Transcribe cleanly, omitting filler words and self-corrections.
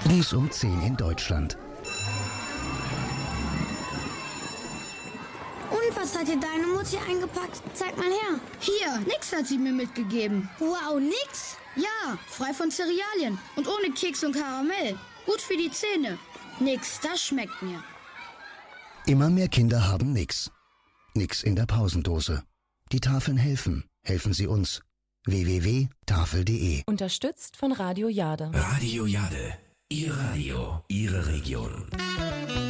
Morgens um 10 in Deutschland. Und was hat dir deine Mutti eingepackt? Zeig mal her. Hier, nix hat sie mir mitgegeben. Wow, nix? Ja, frei von Cerealien und ohne Keks und Karamell. Gut für die Zähne. Nix, das schmeckt mir. Immer mehr Kinder haben nix. Nix in der Pausendose. Die Tafeln helfen. Helfen Sie uns. www.tafel.de. Unterstützt von Radio Jade. Radio Jade. Ihr Radio, Ihre Region.